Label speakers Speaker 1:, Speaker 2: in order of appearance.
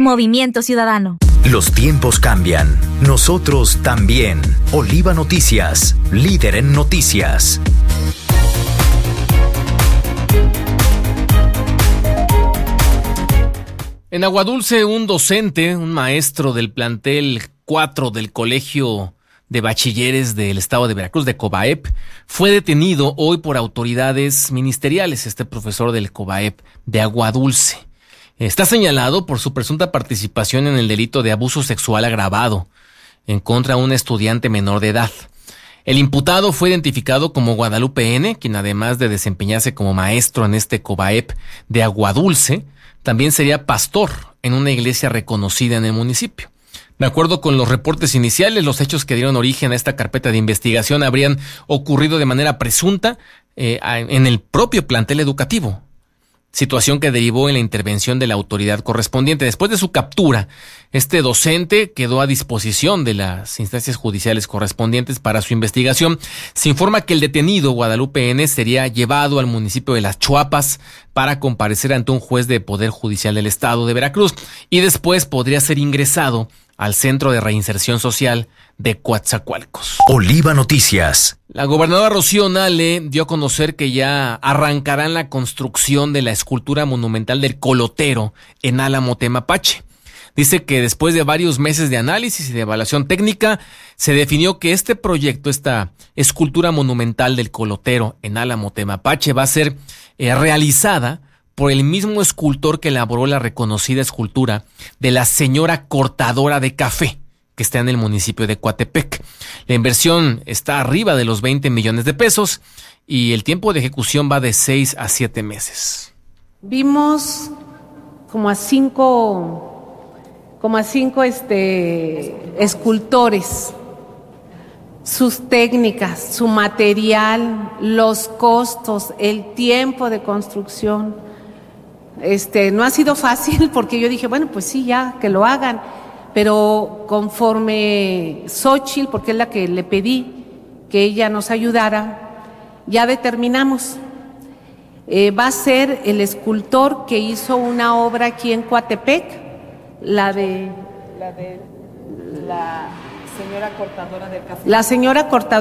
Speaker 1: Movimiento Ciudadano.
Speaker 2: Los tiempos cambian. Nosotros también. Oliva Noticias, líder en noticias.
Speaker 3: En Aguadulce, un docente, un maestro del plantel 4 del Colegio de Bachilleres del Estado de Veracruz, de COBAEP, fue detenido hoy por autoridades ministeriales, este profesor del COBAEP de Aguadulce. Está señalado por su presunta participación en el delito de abuso sexual agravado en contra de un estudiante menor de edad. El imputado fue identificado como Guadalupe N., quien además de desempeñarse como maestro en este COBAEP de Aguadulce, también sería pastor en una iglesia reconocida en el municipio. De acuerdo con los reportes iniciales, los hechos que dieron origen a esta carpeta de investigación habrían ocurrido de manera presunta en el propio plantel educativo, situación que derivó en la intervención de la autoridad correspondiente. Después de su captura, este docente quedó a disposición de las instancias judiciales correspondientes para su investigación. Se informa que el detenido, Guadalupe N., sería llevado al municipio de Las Chuapas para comparecer ante un juez de Poder Judicial del Estado de Veracruz y después podría ser ingresado al Centro de Reinserción Social de Coatzacoalcos.
Speaker 2: Oliva Noticias.
Speaker 3: La gobernadora Rocío Nale dio a conocer que ya arrancarán la construcción de la escultura monumental del Colotero en Álamo, Temapache. Dice que después de varios meses de análisis y de evaluación técnica, se definió que este proyecto, esta escultura monumental del Colotero en Álamo, Temapache, va a ser realizada por el mismo escultor que elaboró la reconocida escultura de la señora cortadora de café, que está en el municipio de Coatepec. La inversión está arriba de los 20 millones de pesos y el tiempo de ejecución va de 6 a 7 meses.
Speaker 4: Vimos como a cinco escultores, sus técnicas, su material, los costos, el tiempo de construcción. No ha sido fácil porque yo dije, bueno, pues sí, ya, que lo hagan. Pero conforme Xóchitl, porque es la que le pedí que ella nos ayudara, ya determinamos. Va a ser el escultor que hizo una obra aquí en Coatepec, la señora cortadora del café. La señora cortadora.